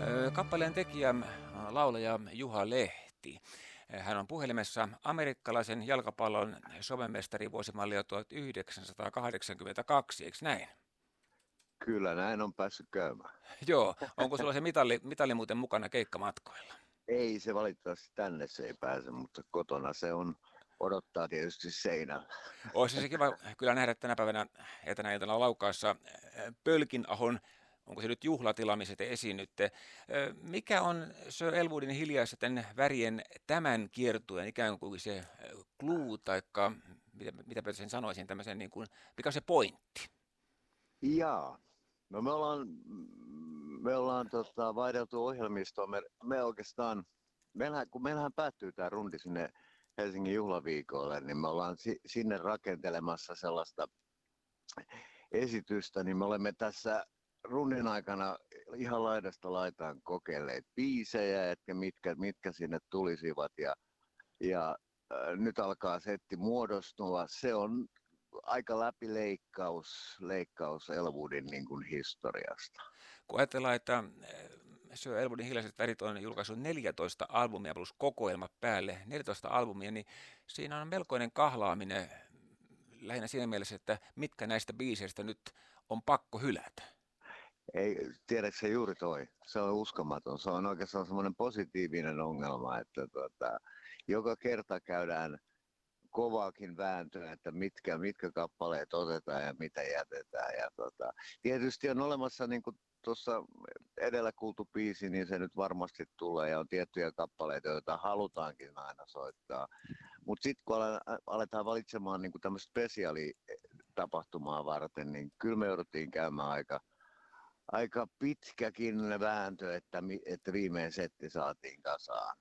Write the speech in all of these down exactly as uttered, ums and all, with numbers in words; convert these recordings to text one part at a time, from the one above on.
Kappaleen tekijä, laulaja Juha Lehti. Hän on puhelimessa amerikkalaisen jalkapallon Suomenmestari vuosimallia tuhatyhdeksänsataakahdeksankymmentäkaksi, eikö näin? Kyllä, näin on päässyt käymään. Joo, onko sulla se mitalli, mitalli muuten mukana keikkamatkoilla? Ei se valitettavasti tänne se ei pääse, mutta kotona se on, odottaa tietysti seinällä. Olisi se kiva kyllä nähdä tänä päivänä ja tänä iltana Laukaassa Pölkinahon, onko se nyt juhlatilaamiset esiinnytte. Mikä on Sir Elwoodin hiljaisten värien tämän kiertueen ikään kuin se clue, taikka mitä, mitä sen sanoisin, tämmöisen niin kuin, mikä on se pointti? Jaa, no me ollaan, me ollaan tota, vaihdeltu ohjelmistoa. Me, me oikeastaan, meillähän, kun meillähän päättyy tämä rundi sinne Helsingin juhlaviikolle, niin me ollaan si, sinne rakentelemassa sellaista esitystä, niin me olemme tässä runnin aikana ihan laidasta laitaan kokeilleet biisejä, että mitkä, mitkä sinne tulisivat ja, ja äh, nyt alkaa setti muodostua. Se on aika läpileikkaus leikkaus Elwoodin niin kuin historiasta. Kun ajatellaan, että Sir Elwoodin hiljaiset värit on julkaissut neljätoista albumia plus kokoelma päälle, neljätoista albumia, niin siinä on melkoinen kahlaaminen lähinnä siinä mielessä, että mitkä näistä biiseistä nyt on pakko hylätä. Ei, tiedätkö se juuri toi? Se on uskomaton. Se on oikeastaan semmoinen positiivinen ongelma, että tuota, joka kerta käydään kovaakin vääntöä, että mitkä, mitkä kappaleet otetaan ja mitä jätetään. Ja tota, tietysti on olemassa, niin kuin tuossa edellä kuultu biisi, niin se nyt varmasti tulee ja on tiettyjä kappaleita, joita halutaankin aina soittaa. Mutta sitten kun aletaan valitsemaan niin tämmöistä spesiaalitapahtumaa varten, niin kyllä me jouduttiin käymään aika, aika pitkäkin vääntö, että, että viimein setti saatiin kasaan.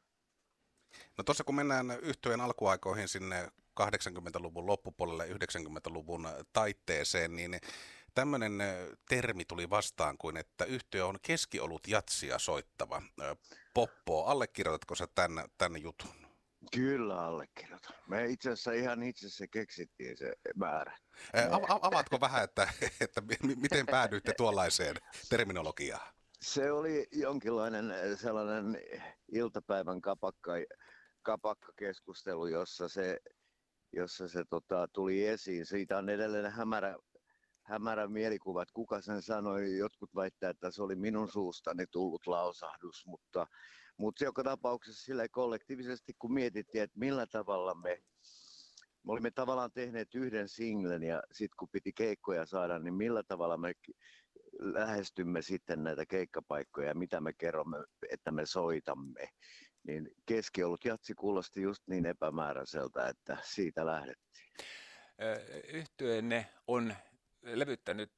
No tuossa kun mennään yhtyeen alkuaikoihin sinne kahdeksankymmentäluvun loppupuolelle yhdeksänkymmentäluvun taitteeseen, niin tämmöinen termi tuli vastaan kuin, että yhtye on keskiolut jatsia soittava. Poppo, allekirjoitatko sä tämän, tämän jutun? Kyllä allekirjoitan. Me itse asiassa ihan itse asiassa keksittiin se määrä. A- avaatko vähän, että, että miten päädyitte tuollaiseen terminologiaan? Se oli jonkinlainen sellainen iltapäivän kapakka, kapakkakeskustelu, jossa se, jossa se tota, tuli esiin. Siitä on edelleen hämärä, hämärä mielikuva, että kuka sen sanoi. Jotkut väittää, että se oli minun suustani tullut lausahdus, mutta, mutta joka tapauksessa sillä kollektiivisesti, kun mietittiin, että millä tavalla me, me olimme tavallaan tehneet yhden singlen ja sitten kun piti keikkoja saada, niin millä tavalla me lähestymme sitten näitä keikkapaikkoja ja mitä me kerromme, että me soitamme, niin keskiolut jatsi kuulosti just niin epämääräiseltä, että siitä lähdettiin. Yhtyeenne on levyttänyt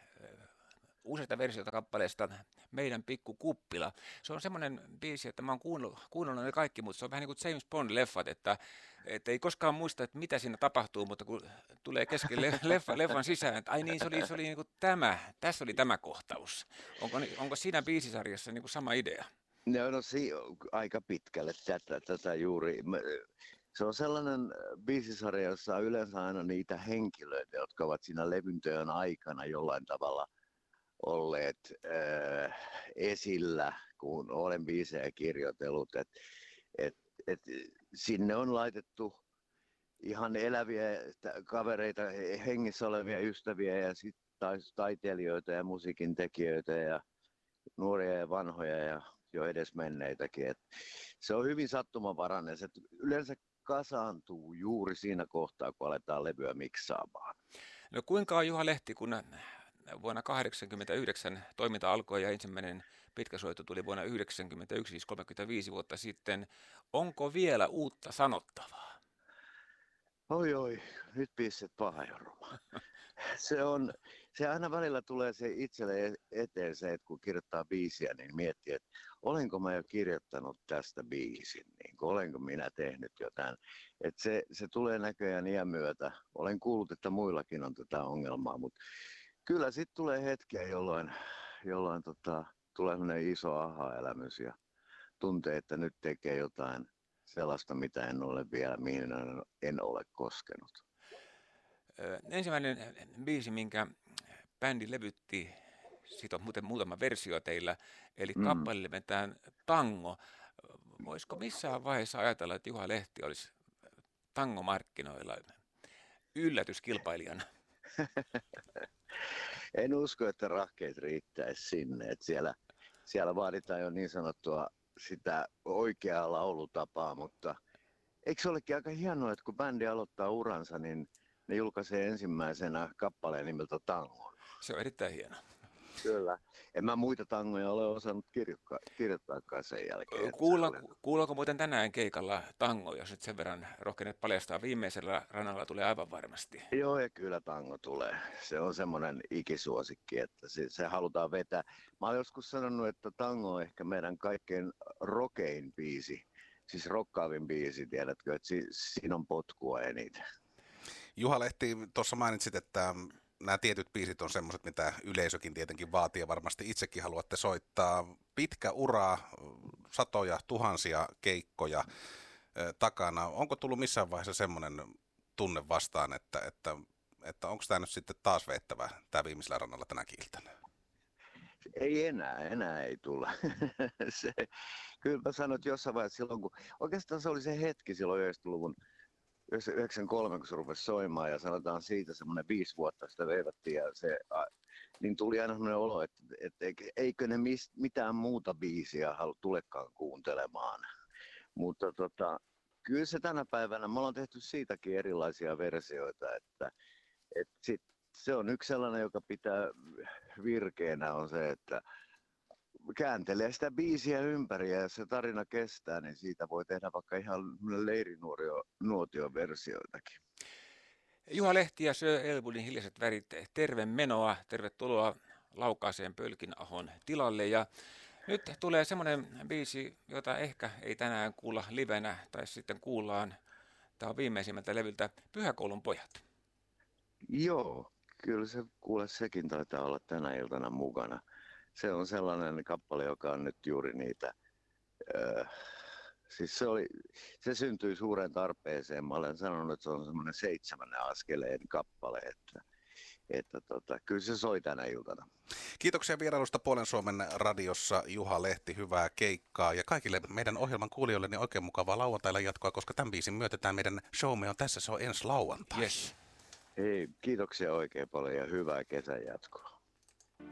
useita versioita kappaleesta Meidän pikku kuppila. Se on semmoinen biisi, että mä oon kuunnellut, kuunnellut ne kaikki, mutta se on vähän niin kuin James Bond-leffat, että, että ei koskaan muista, että mitä siinä tapahtuu, mutta kun tulee kesken leffa, leffan sisään, että ai niin, se oli, se oli niin kuin tämä, tässä oli tämä kohtaus. Onko, onko siinä biisisarjassa niin kuin sama idea? No, no si- aika pitkälle tätä, tätä juuri. Se on sellainen biisisarja, jossa on yleensä aina niitä henkilöitä, jotka ovat siinä levyntöön aikana jollain tavalla olleet äh, esillä, kun olen biisejä kirjoitellut. Et, et, et, sinne on laitettu ihan eläviä kavereita, hengissä olevia ystäviä ja sit taiteilijoita ja musiikin tekijöitä ja nuoria ja vanhoja ja jo edes menneitäkin. Et se on hyvin sattumanvarainen. Se yleensä kasaantuu juuri siinä kohtaa, kun aletaan levyä miksaamaan. No kuinka on Juha Lehti, kun vuonna tuhatyhdeksänsataakahdeksankymmentäyhdeksän toiminta alkoi ja ensimmäinen pitkäsoitto tuli vuonna yhdeksänkymmentäyksi, siis kolmekymmentäviisi vuotta sitten. Onko vielä uutta sanottavaa? Oi oi, nyt pisset paha jorma. Se on, se aina välillä tulee se itselle eteen se, että kun kirjoittaa biisiä, niin miettii, että olenko mä jo kirjoittanut tästä biisin, niin olenko minä tehnyt jotain. Että se, se tulee näköjään iän myötä. Olen kuullut, että muillakin on tätä ongelmaa, mutta kyllä sitten tulee hetkiä, jolloin, jolloin tota, tulee sellainen iso aha-elämys ja tuntee, että nyt tekee jotain sellaista, mitä en ole vielä, mihin en ole koskenut. Ensimmäinen biisi, minkä bändi levytti siitä on muuten muutama versio teillä, eli Mm. kappale nimeltään Tango. Voisiko missään vaiheessa ajatella, että Juha Lehti olisi tangomarkkinoilla yllätyskilpailijana? En usko, että rahkeet riittäisi sinne. Että siellä, siellä vaaditaan jo niin sanottua sitä oikeaa laulutapaa, mutta eikö se olekin aika hienoa, että kun bändi aloittaa uransa, niin ne julkaisee ensimmäisenä kappaleen nimeltä Tango. Se on erittäin hienoa. Kyllä. En mä muita tangoja ole osannut kirjoittaa, kirjoittaakaan sen jälkeen. Kuulla, kuullaanko muuten tänään keikalla tango, jos nyt sen verran rohkenet paljastaa? Viimeisellä ranalla tulee aivan varmasti. Joo, ja kyllä tango tulee. Se on semmoinen ikisuosikki, että se, se halutaan vetää. Mä olen joskus sanonut, että tango on ehkä meidän kaikkein rokein biisi. Siis rokkaavin biisi, tiedätkö, että si, siinä on potkua eniten. Juha Lehti, tuossa mainitsit, että nämä tietyt biisit on semmoiset, mitä yleisökin tietenkin vaatii ja varmasti itsekin haluatte soittaa. Pitkä ura, satoja, tuhansia keikkoja takana. Onko tullut missään vaiheessa semmoinen tunne vastaan, että, että, että onko tämä nyt sitten taas veettävä tämä viimeisellä rannalla tänäkin iltana? Ei enää, enää ei tulla. se, kyllä mä sanoin, että jossain vaiheessa silloin, kun oikeastaan se oli se hetki silloin yhdeksänkymmentäluvun yhdeksänkymmentäkolme, kun se rupesi soimaan ja sanotaan siitä semmoinen viisi vuotta sitä veivattiin ja se, niin tuli aina semmoinen olo, että, että eikö ne mis, mitään muuta biisiä halu, tulekaan kuuntelemaan. Mutta tota, kyllä se tänä päivänä, me ollaan tehty siitäkin erilaisia versioita, että, että sit, se on yksi sellainen, joka pitää virkeänä on se, että kääntelee sitä biisiä ympäri ja jos se tarina kestää, niin siitä voi tehdä vaikka ihan leirinuotion versioitakin. Juha Lehti ja Sir Elwoodin Hiljaiset värit, terve menoa, tervetuloa Laukaaseen Pölkinahon tilalle. Ja nyt tulee semmoinen biisi, jota ehkä ei tänään kuulla livenä, tai sitten kuullaan, tämä on viimeisimmältä levyltä, Pyhäkoulun pojat. Joo, kyllä se kuule sekin taitaa olla tänä iltana mukana. Se on sellainen kappale, joka on nyt juuri niitä, öö, siis se, oli, se syntyi suureen tarpeeseen. Mä olen sanonut, että se on semmoinen seitsemännen askeleen kappale, että, että tota, kyllä se soi tänä iltana. Kiitoksia vierailusta Puolen Suomen radiossa, Juha Lehti, hyvää keikkaa ja kaikille meidän ohjelman kuulijoille niin oikein mukavaa lauantailla jatkoa, koska tämän biisin myötetään meidän showme on tässä, se on ensi lauantai. Yes. Hei, kiitoksia oikein paljon ja hyvää kesän jatkoa.